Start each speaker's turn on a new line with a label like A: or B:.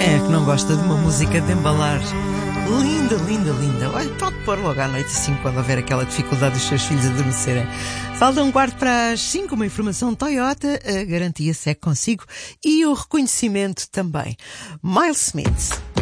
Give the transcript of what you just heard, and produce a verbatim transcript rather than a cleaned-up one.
A: Quem é que não gosta de uma música de embalar? Linda, linda, linda. Olha, pode pôr logo à noite assim, quando houver aquela dificuldade dos seus filhos adormecerem. Falta um quarto para as cinco, uma informação Toyota, a garantia segue consigo e o reconhecimento também. Miles Smith.